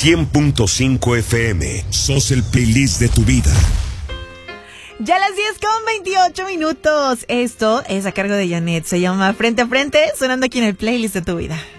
100.5 FM. Sos el playlist de tu vida. Ya a las 10:28. Esto es a cargo de Janet. Se llama Frente a Frente, sonando aquí en el playlist de tu vida.